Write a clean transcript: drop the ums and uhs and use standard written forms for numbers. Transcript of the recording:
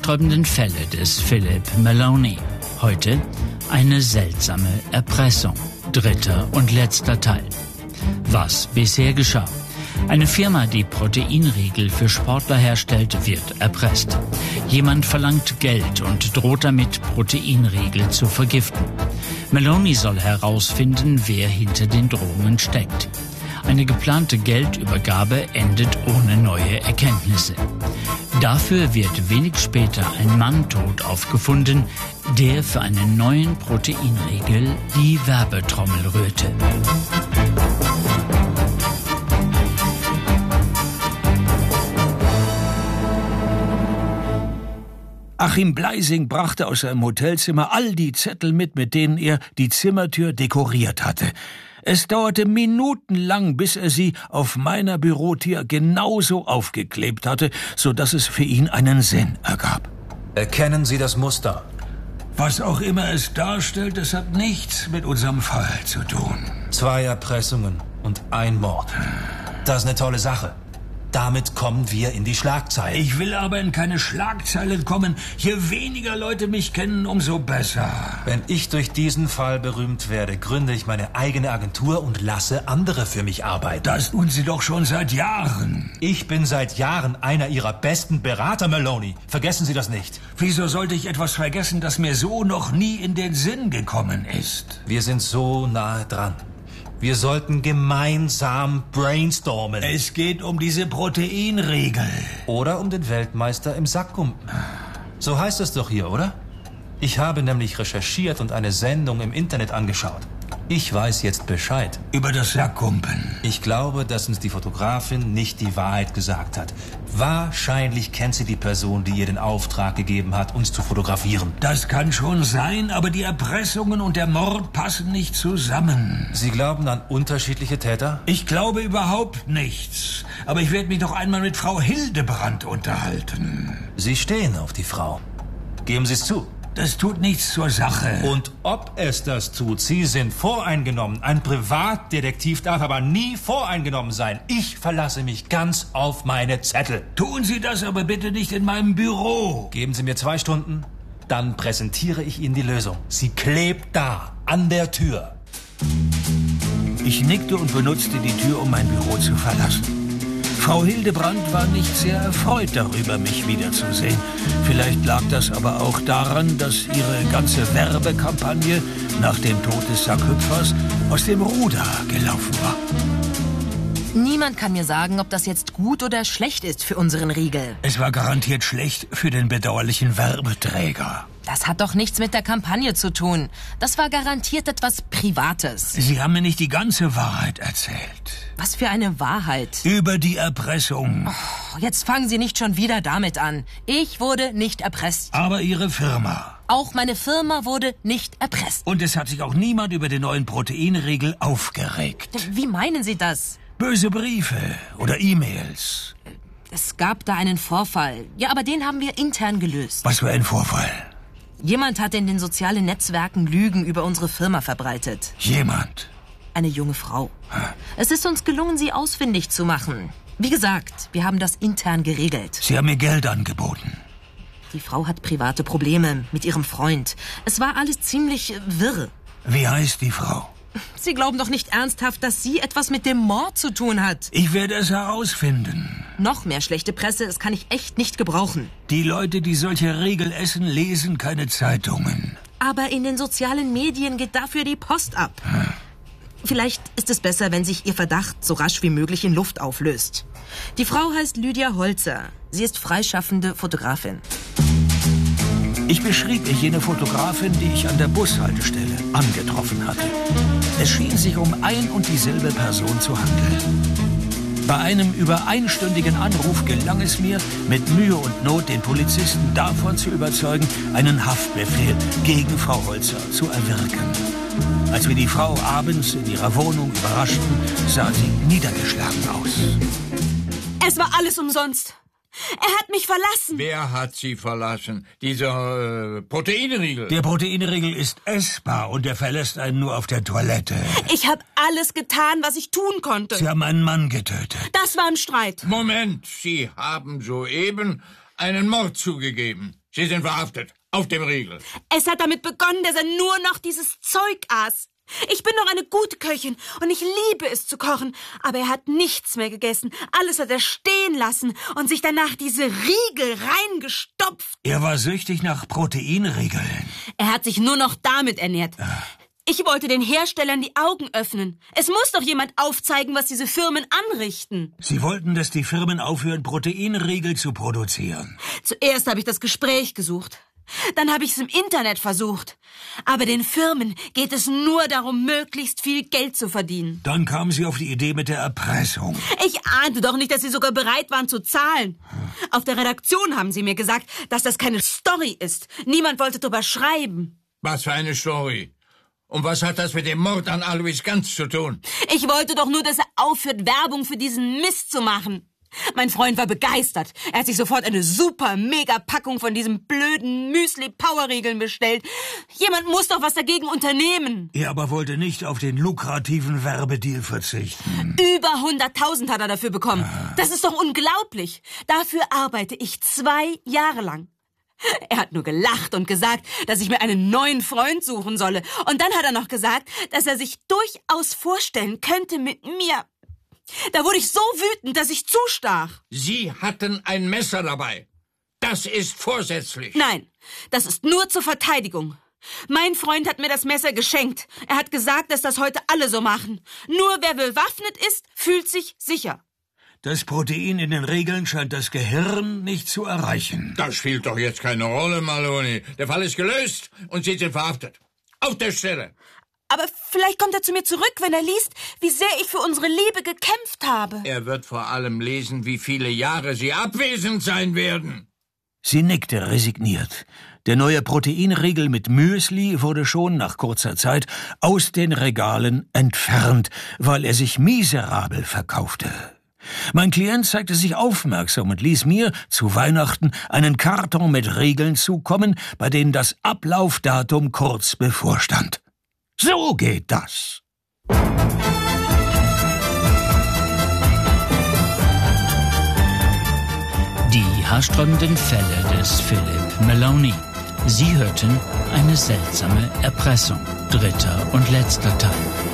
haarsträubenden Fälle des Philip Maloney. Heute eine seltsame Erpressung. 3. und letzter Teil. Was bisher geschah? Eine Firma, die Proteinriegel für Sportler herstellt, wird erpresst. Jemand verlangt Geld und droht damit, Proteinriegel zu vergiften. Maloney soll herausfinden, wer hinter den Drohungen steckt. Eine geplante Geldübergabe endet ohne neue Erkenntnisse. Dafür wird wenig später ein Mann tot aufgefunden, der für einen neuen Proteinriegel die Werbetrommel rührte. Achim Bleising brachte aus seinem Hotelzimmer all die Zettel mit denen er die Zimmertür dekoriert hatte. Es dauerte minutenlang, bis er sie auf meiner Bürotür genauso aufgeklebt hatte, sodass es für ihn einen Sinn ergab. Erkennen Sie das Muster? Was auch immer es darstellt, es hat nichts mit unserem Fall zu tun. 2 Erpressungen und 1 Mord. Das ist eine tolle Sache. Damit kommen wir in die Schlagzeilen. Ich will aber in keine Schlagzeilen kommen. Je weniger Leute mich kennen, umso besser. Wenn ich durch diesen Fall berühmt werde, gründe ich meine eigene Agentur und lasse andere für mich arbeiten. Das tun Sie doch schon seit Jahren. Ich bin seit Jahren einer Ihrer besten Berater, Maloney. Vergessen Sie das nicht. Wieso sollte ich etwas vergessen, das mir so noch nie in den Sinn gekommen ist? Wir sind so nahe dran. Wir sollten gemeinsam brainstormen. Es geht um diese Proteinriegel. Oder um den Weltmeister im Sackgumpen. So heißt es doch hier, oder? Ich habe nämlich recherchiert und eine Sendung im Internet angeschaut. Ich weiß jetzt Bescheid. Über das Sackgumpen. Ich glaube, dass uns die Fotografin nicht die Wahrheit gesagt hat. Wahrscheinlich kennt sie die Person, die ihr den Auftrag gegeben hat, uns zu fotografieren. Das kann schon sein, aber die Erpressungen und der Mord passen nicht zusammen. Sie glauben an unterschiedliche Täter? Ich glaube überhaupt nichts. Aber ich werde mich doch einmal mit Frau Hildebrand unterhalten. Sie stehen auf die Frau. Geben Sie es zu. Das tut nichts zur Sache. Und ob es das tut, Sie sind voreingenommen. Ein Privatdetektiv darf aber nie voreingenommen sein. Ich verlasse mich ganz auf meine Zettel. Tun Sie das aber bitte nicht in meinem Büro. Geben Sie mir 2 Stunden, dann präsentiere ich Ihnen die Lösung. Sie klebt da, an der Tür. Ich nickte und benutzte die Tür, um mein Büro zu verlassen. Frau Hildebrand war nicht sehr erfreut darüber, mich wiederzusehen. Vielleicht lag das aber auch daran, dass ihre ganze Werbekampagne nach dem Tod des Sackhüpfers aus dem Ruder gelaufen war. Niemand kann mir sagen, ob das jetzt gut oder schlecht ist für unseren Riegel. Es war garantiert schlecht für den bedauerlichen Werbeträger. Das hat doch nichts mit der Kampagne zu tun. Das war garantiert etwas Privates. Sie haben mir nicht die ganze Wahrheit erzählt. Was für eine Wahrheit? Über die Erpressung. Oh, jetzt fangen Sie nicht schon wieder damit an. Ich wurde nicht erpresst. Aber Ihre Firma. Auch meine Firma wurde nicht erpresst. Und es hat sich auch niemand über den neuen Proteinriegel aufgeregt. Wie meinen Sie das? Böse Briefe oder E-Mails. Es gab da einen Vorfall. Ja, aber den haben wir intern gelöst. Was für ein Vorfall? Jemand hat in den sozialen Netzwerken Lügen über unsere Firma verbreitet. Jemand? Eine junge Frau. Es ist uns gelungen, sie ausfindig zu machen. Wie gesagt, wir haben das intern geregelt. Sie haben mir Geld angeboten. Die Frau hat private Probleme mit ihrem Freund. Es war alles ziemlich wirr. Wie heißt die Frau? Sie glauben doch nicht ernsthaft, dass sie etwas mit dem Mord zu tun hat. Ich werde es herausfinden. Noch mehr schlechte Presse, das kann ich echt nicht gebrauchen. Die Leute, die solche Riegel essen, lesen keine Zeitungen. Aber in den sozialen Medien geht dafür die Post ab. Vielleicht ist es besser, wenn sich Ihr Verdacht so rasch wie möglich in Luft auflöst. Die Frau heißt Lydia Holzer. Sie ist freischaffende Fotografin. Ich beschrieb ihr jene Fotografin, die ich an der Bushaltestelle angetroffen hatte. Es schien sich um ein und dieselbe Person zu handeln. Bei einem über einstündigen Anruf gelang es mir, mit Mühe und Not den Polizisten davon zu überzeugen, einen Haftbefehl gegen Frau Holzer zu erwirken. Als wir die Frau abends in ihrer Wohnung überraschten, sah sie niedergeschlagen aus. Es war alles umsonst. Er hat mich verlassen. Wer hat Sie verlassen? Dieser Proteinriegel. Der Proteinriegel ist essbar und er verlässt einen nur auf der Toilette. Ich habe alles getan, was ich tun konnte. Sie haben einen Mann getötet. Das war im Streit. Moment, Sie haben soeben einen Mord zugegeben. Sie sind verhaftet. Auf dem Riegel. Es hat damit begonnen, dass er nur noch dieses Zeug aß. Ich bin doch eine gute Köchin und ich liebe es zu kochen. Aber er hat nichts mehr gegessen. Alles hat er stehen lassen und sich danach diese Riegel reingestopft. Er war süchtig nach Proteinriegeln. Er hat sich nur noch damit ernährt. Ich wollte den Herstellern die Augen öffnen. Es muss doch jemand aufzeigen, was diese Firmen anrichten. Sie wollten, dass die Firmen aufhören, Proteinriegel zu produzieren. Zuerst habe ich das Gespräch gesucht. Dann habe ich es im Internet versucht. Aber den Firmen geht es nur darum, möglichst viel Geld zu verdienen. Dann kamen Sie auf die Idee mit der Erpressung. Ich ahnte doch nicht, dass Sie sogar bereit waren zu zahlen. Auf der Redaktion haben Sie mir gesagt, dass das keine Story ist. Niemand wollte drüber schreiben. Was für eine Story? Und was hat das mit dem Mord an Alois Ganz zu tun? Ich wollte doch nur, dass er aufhört, Werbung für diesen Mist zu machen. Mein Freund war begeistert. Er hat sich sofort eine super mega Packung von diesem blöden Müsli-Power-Riegeln bestellt. Jemand muss doch was dagegen unternehmen. Er aber wollte nicht auf den lukrativen Werbedeal verzichten. Über 100.000 hat er dafür bekommen. Das ist doch unglaublich. Dafür arbeite ich 2 Jahre lang. Er hat nur gelacht und gesagt, dass ich mir einen neuen Freund suchen solle. Und dann hat er noch gesagt, dass er sich durchaus vorstellen könnte mit mir. Da wurde ich so wütend, dass ich zustach. Sie hatten ein Messer dabei. Das ist vorsätzlich. Nein, das ist nur zur Verteidigung. Mein Freund hat mir das Messer geschenkt. Er hat gesagt, dass das heute alle so machen. Nur wer bewaffnet ist, fühlt sich sicher. Das Protein in den Riegeln scheint das Gehirn nicht zu erreichen. Das spielt doch jetzt keine Rolle, Maloney. Der Fall ist gelöst und Sie sind verhaftet. Auf der Stelle. Aber vielleicht kommt er zu mir zurück, wenn er liest, wie sehr ich für unsere Liebe gekämpft habe. Er wird vor allem lesen, wie viele Jahre Sie abwesend sein werden. Sie nickte resigniert. Der neue Proteinriegel mit Müsli wurde schon nach kurzer Zeit aus den Regalen entfernt, weil er sich miserabel verkaufte. Mein Klient zeigte sich aufmerksam und ließ mir zu Weihnachten einen Karton mit Riegeln zukommen, bei denen das Ablaufdatum kurz bevorstand. So geht das. Die haarsträubenden Fälle des Philip Maloney. Sie hörten eine seltsame Erpressung. 3. und letzter Teil.